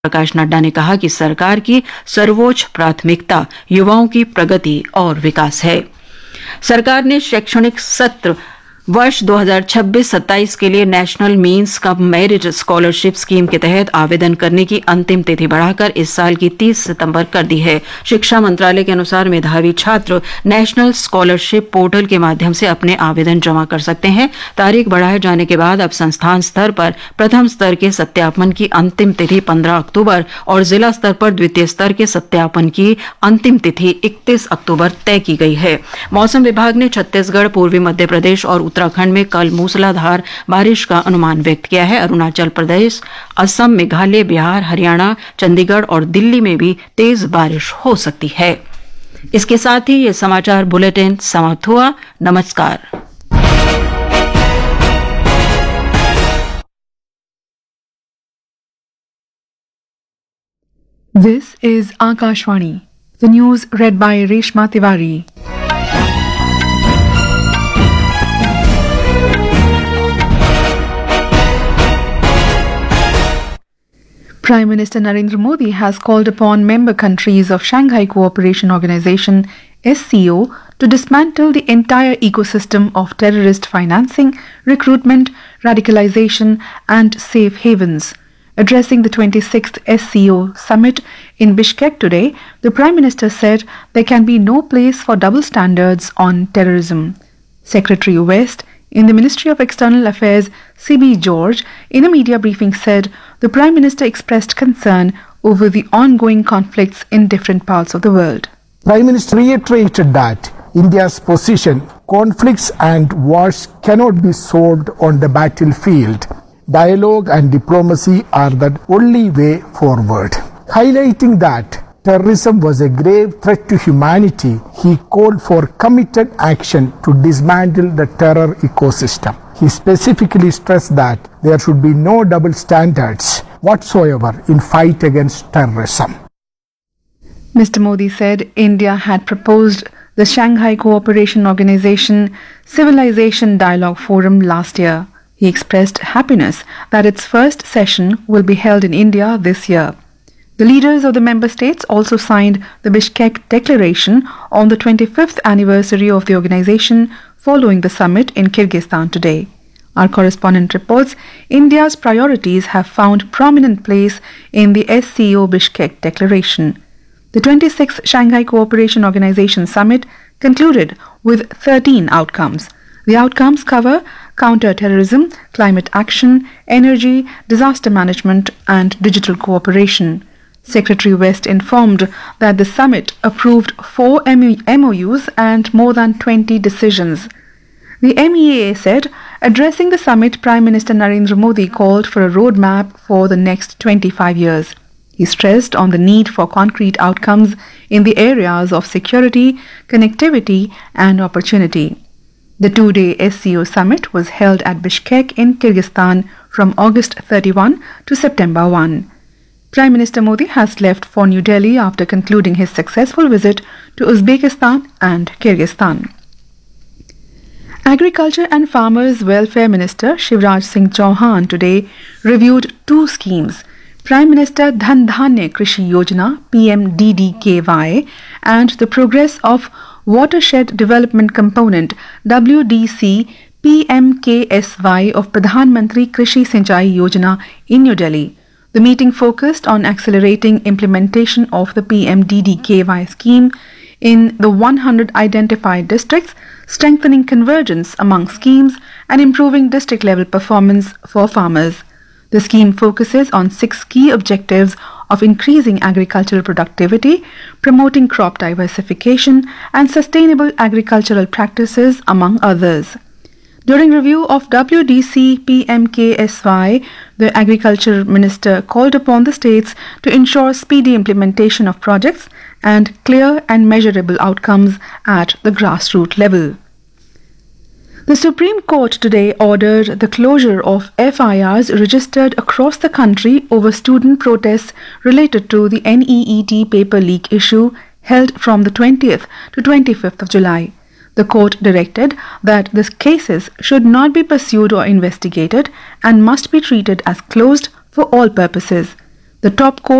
प्रकाश नड्डा ने कहा कि सरकार की सर्वोच्च प्राथमिकता युवाओं की प्रगति और विकास है। सरकार ने शैक्षणिक सत्र वर्ष 2026-27 के लिए national means cum merit scholarship scheme के तहत आवेदन करने की अंतिम तिथि बढ़ाकर इस साल की 30 सितंबर कर दी है। शिक्षा मंत्रालय के अनुसार मेधावी छात्र नेशनल स्कॉलरशिप पोर्टल के माध्यम से अपने आवेदन जमा कर सकते हैं। तारीख बढ़ाए जाने के बाद अब संस्थान स्तर पर प्रथम स्तर के सत्यापन की अंतिम तिथि 15 अक्टूबर और जिला स्तर पर द्वितीय स्तर के सत्यापन की अंतिम तिथि 31 अक्टूबर तय की गई है। मौसम विभाग ने छत्तीसगढ़, पूर्वी मध्य प्रदेश और उत्तराखंड में कल मूसलाधार बारिश का अनुमान व्यक्त किया है। अरुणाचल प्रदेश, असम, मेघालय, बिहार, हरियाणा, चंडीगढ़ और दिल्ली में भी तेज बारिश हो सकती है। इसके साथ ही ये समाचार बुलेटिन समाप्त हुआ। नमस्कार। This is Akashvani. The news read by Reshma Tiwari. Prime Minister Narendra Modi has called upon member countries of Shanghai Cooperation Organization (SCO) to dismantle the entire ecosystem of terrorist financing, recruitment, radicalization and safe havens. Addressing the 26th SCO summit in Bishkek today, the Prime Minister said there can be no place for double standards on terrorism. Secretary West in the Ministry of External Affairs, C.B. George, in a media briefing said the Prime Minister expressed concern over the ongoing conflicts in different parts of the world. Prime Minister reiterated that India's position, conflicts and wars cannot be solved on the battlefield. Dialogue and diplomacy are the only way forward. Highlighting that terrorism was a grave threat to humanity, he called for committed action to dismantle the terror ecosystem. He specifically stressed that there should be no double standards whatsoever in fight against terrorism. Mr. Modi said India had proposed the Shanghai Cooperation Organization Civilization Dialogue Forum last year. He expressed happiness that its first session will be held in India this year. The leaders of the member states also signed the Bishkek Declaration on the 25th anniversary of the organization following the summit in Kyrgyzstan today. Our correspondent reports India's priorities have found prominent place in the SCO Bishkek Declaration. The 26th Shanghai Cooperation Organization summit concluded with 13 outcomes. The outcomes cover counter-terrorism, climate action, energy, disaster management and digital cooperation. Secretary West informed that the summit approved 4 MOUs and more than 20 decisions. The MEAA said, addressing the summit, Prime Minister Narendra Modi called for a roadmap for the next 25 years. He stressed on the need for concrete outcomes in the areas of security, connectivity and opportunity. The 2-day SCO summit was held at Bishkek in Kyrgyzstan from August 31 to September 1. Prime Minister Modi has left for New Delhi after concluding his successful visit to Uzbekistan and Kyrgyzstan. Agriculture and Farmers Welfare Minister Shivraj Singh Chauhan today reviewed 2 schemes, Prime Minister Dhan Dhanya Krishi Yojana (PMDDKY) and the Progress of Watershed Development Component WDC PMKSY of Pradhan Mantri Krishi Sinchai Yojana in New Delhi. The meeting focused on accelerating implementation of the PMDDKY scheme in the 100 identified districts, strengthening convergence among schemes and improving district-level performance for farmers. The scheme focuses on 6 key objectives of increasing agricultural productivity, promoting crop diversification and sustainable agricultural practices, among others. During review of WDC PMKSY, the Agriculture Minister called upon the states to ensure speedy implementation of projects and clear and measurable outcomes at the grassroots level. The Supreme Court today ordered the closure of FIRs registered across the country over student protests related to the NEET paper leak issue held from the 20th to 25th of July. The court directed that the cases should not be pursued or investigated and must be treated as closed for all purposes. The top